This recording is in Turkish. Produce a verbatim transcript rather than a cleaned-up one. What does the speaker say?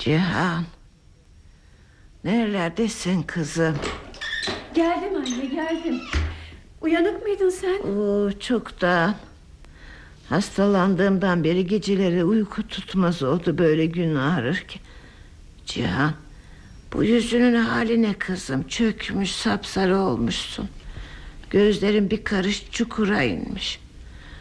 Cihan, nerelerdesin kızım? Geldim anne, geldim. Uyanık mıydın sen? Oo, çoktan. Hastalandığımdan beri geceleri uyku tutmaz oldu böyle gün ağrırken. Cihan, bu yüzünün hali ne kızım? Çökmüş, sapsarı olmuşsun. Gözlerin bir karış çukura inmiş.